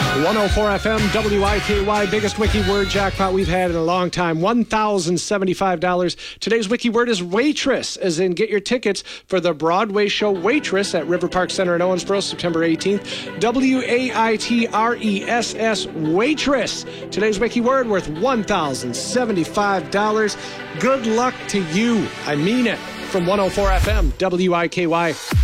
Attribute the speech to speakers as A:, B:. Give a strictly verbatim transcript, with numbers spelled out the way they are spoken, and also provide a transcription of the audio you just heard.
A: one oh four F M, W I K Y, biggest wiki word jackpot we've had in a long time, one thousand seventy-five dollars. Today's wiki word is waitress, as in get your tickets for the Broadway show Waitress at River Park Center in Owensboro, September eighteenth. W A I T R E S S, waitress. Today's wiki word worth one thousand seventy-five dollars. Good luck to you. I mean it. From one oh four F M, W I K Y.